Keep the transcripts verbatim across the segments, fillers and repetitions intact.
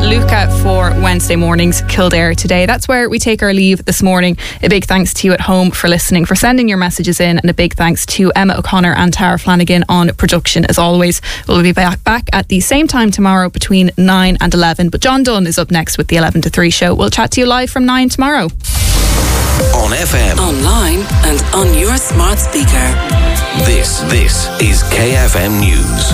Luca for Wednesday morning's Kildare Today. That's where we take our leave this morning. A big thanks to you at home for listening, for sending your messages in, and a big thanks to Emma O'Connor and Tara Flanagan on production as always. We'll be back, back at the same time tomorrow between nine and eleven, but John Dunn is up next with the eleven to three show. We'll chat to you live from nine tomorrow. On F M, online and on your smart speaker. This, this is K F M News.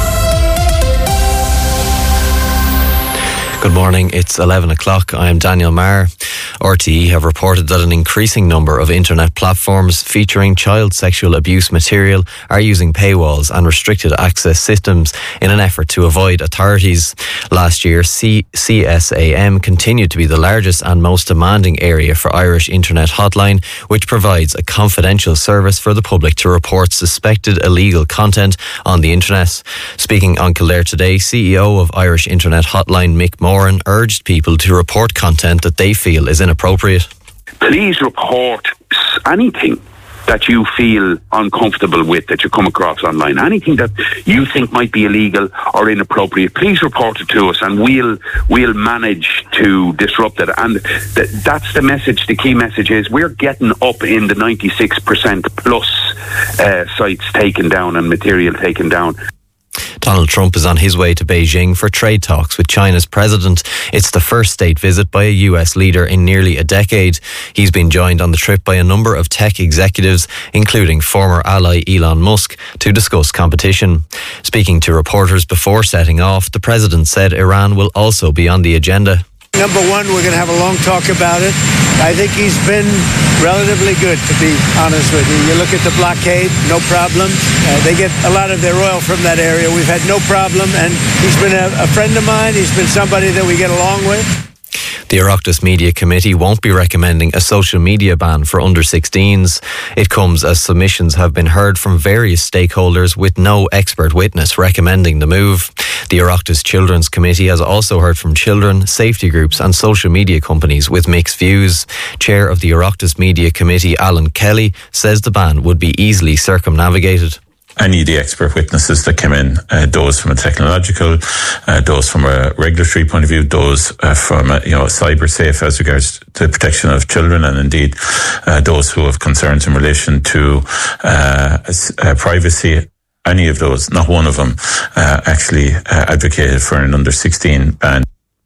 Good morning, it's eleven o'clock. I am Daniel Maher. R T E have reported that an increasing number of internet platforms featuring child sexual abuse material are using paywalls and restricted access systems in an effort to avoid authorities. Last year, C- CSAM continued to be the largest and most demanding area for Irish Internet Hotline, which provides a confidential service for the public to report suspected illegal content on the internet. Speaking on Kildare Today, C E O of Irish Internet Hotline, Mick Moran, urged people to report content that they feel is inappropriate. Please report anything that you feel uncomfortable with that you come across online, anything that you think might be illegal or inappropriate. Please report it to us, and we'll we'll manage to disrupt it. And th- that's the message. The key message is we're getting up in the ninety-six percent plus uh, sites taken down and material taken down. Donald Trump is on his way to Beijing for trade talks with China's president. It's the first state visit by a U S leader in nearly a decade. He's been joined on the trip by a number of tech executives, including former ally Elon Musk, to discuss competition. Speaking to reporters before setting off, the president said Iran will also be on the agenda. Number one, we're going to have a long talk about it. I think he's been relatively good, to be honest with you. You look at the blockade, no problem. Uh, they get a lot of their oil from that area. We've had no problem, and he's been a, a friend of mine. He's been somebody that we get along with. The Oireachtas Media Committee won't be recommending a social media ban for under sixteens. It comes as submissions have been heard from various stakeholders with no expert witness recommending the move. The Oireachtas Children's Committee has also heard from children, safety groups and social media companies with mixed views. Chair of the Oireachtas Media Committee, Alan Kelly, says the ban would be easily circumnavigated. Any of the expert witnesses that came in, uh, those from a technological, uh, those from a regulatory point of view, those uh, from a, you know, cyber safe as regards to the protection of children, and indeed uh, those who have concerns in relation to uh, uh, privacy. Any of those, not one of them, uh, actually uh, advocated for an under sixteen ban.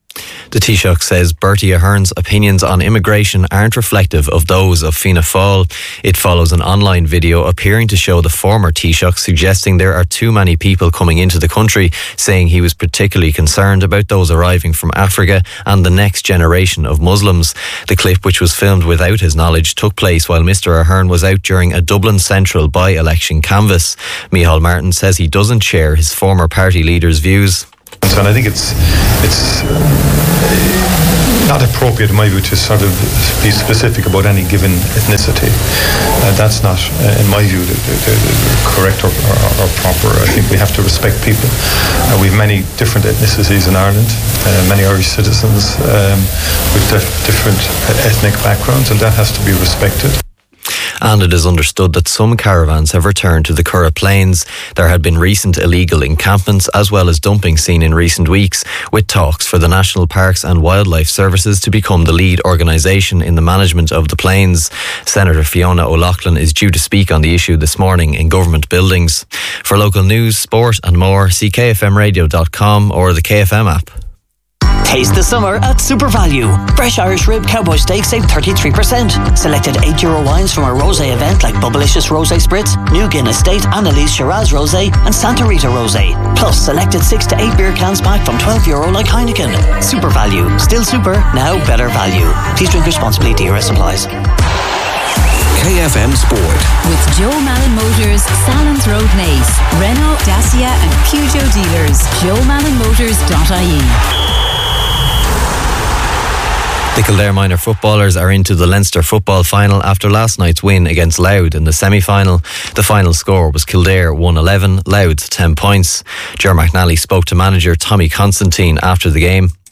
The Taoiseach says Bertie Ahern's opinions on immigration aren't reflective of those of Fianna Fáil. It follows an online video appearing to show the former Taoiseach suggesting there are too many people coming into the country, saying he was particularly concerned about those arriving from Africa and the next generation of Muslims. The clip, which was filmed without his knowledge, took place while Mr Ahern was out during a Dublin Central by-election canvass. Micheál Martin says he doesn't share his former party leader's views. And I think it's it's not appropriate in my view to sort of be specific about any given ethnicity. Uh, that's not, uh, in my view, the, the, the correct or, or, or proper. I think we have to respect people. Uh, we have many different ethnicities in Ireland, uh, many Irish citizens um, with dif- different ethnic backgrounds, and that has to be respected. And it is understood that some caravans have returned to the Curragh Plains. There had been recent illegal encampments as well as dumping seen in recent weeks, with talks for the National Parks and Wildlife Services to become the lead organisation in the management of the plains. Senator Fiona O'Loughlin is due to speak on the issue this morning in government buildings. For local news, sport and more, see k f m radio dot com or the K F M app. Taste the summer at Super Value. Fresh Irish Rib Cowboy Steak save thirty-three percent. Selected eight euro wines from our rosé event like Bubblicious Rosé Spritz, New Guinness State, Annalise Shiraz Rosé and Santa Rita Rosé. Plus selected six to eight beer cans pack from twelve euro like Heineken. Super Value. Still super, now better value. Please drink responsibly. D R S applies. K F M Sport. With Joe Malin Motors, Salons Road Naas, Renault, Dacia and Peugeot dealers. joe malin motors dot I E. The Kildare minor footballers are into the Leinster football final after last night's win against Louth in the semi-final. The final score was Kildare one eleven, Louth ten points. Ger McNally spoke to manager Tommy Constantine after the game.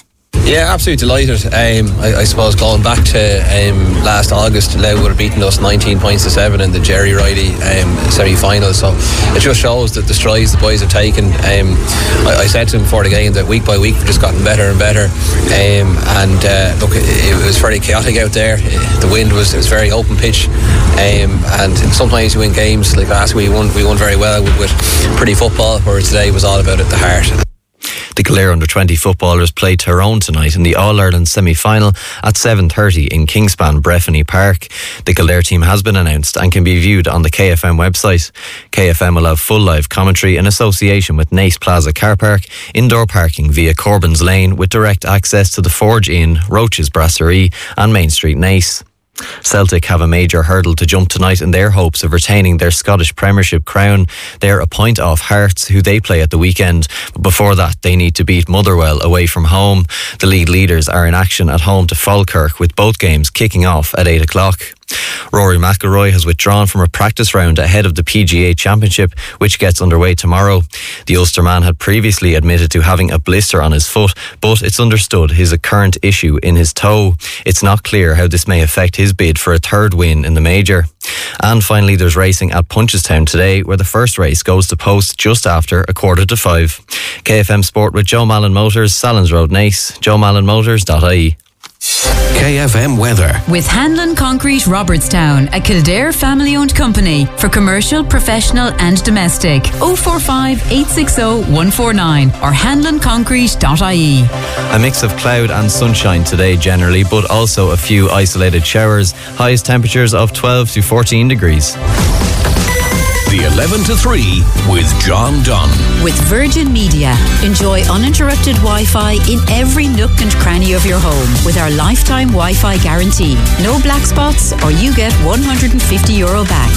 Yeah, absolutely delighted. Um, I, I suppose going back to um, last August, Louth would have beaten us nineteen points to seven in the Jerry Riley um, semi-final. So it just shows that the strides the boys have taken. Um, I, I said to them before the game that week by week we've just gotten better and better. Um, and uh, look, it, it was very chaotic out there. The wind was it was very open pitch. Um, and sometimes you win games like last week. We won, we won very well with, with pretty football, whereas today was all about it, the heart. The Kildare under twenty footballers play Tyrone tonight in the All-Ireland semi-final at seven thirty in Kingspan, Breffni Park. The Kildare team has been announced and can be viewed on the K F M website. K F M will have full live commentary in association with Nace Plaza Car Park, indoor parking via Corbyn's Lane with direct access to the Forge Inn, Roach's Brasserie and Main Street Nace. Celtic have a major hurdle to jump tonight in their hopes of retaining their Scottish Premiership crown. They're a point off Hearts, who they play at the weekend. But before that, they need to beat Motherwell away from home. The league leaders are in action at home to Falkirk, with both games kicking off at eight o'clock. Rory McIlroy has withdrawn from a practice round ahead of the P G A Championship, which gets underway tomorrow. The Ulsterman had previously admitted to having a blister on his foot, but it's understood his current issue in his toe. It's not clear how this may affect his bid for a third win in the major. And finally, there's racing at Punchestown today, where the first race goes to post just after a quarter to five. K F M Sport with Joe Mallon Motors, Sallins Road, Nace, joe mallon motors dot I E. K F M weather. With Hanlon Concrete Robertstown, a Kildare family-owned company for commercial, professional and domestic. oh four five, eight six oh, one four nine or hanlon concrete dot I E. A mix of cloud and sunshine today generally, but also a few isolated showers. Highest temperatures of twelve to fourteen degrees. The eleven to three with John Dunn. With Virgin Media, enjoy uninterrupted Wi-Fi in every nook and cranny of your home with our lifetime Wi-Fi guarantee. No black spots or you get one hundred fifty euro back.